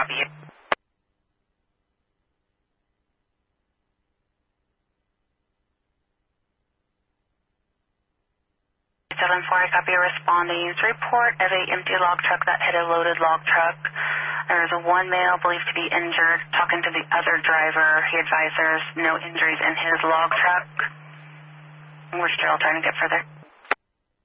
copy. 7-4, I copy responding's report of a empty log truck that hit a loaded log truck. There is one male believed to be injured. Talking to the other driver, he advised there's no injuries in his log truck. We're still trying to get further.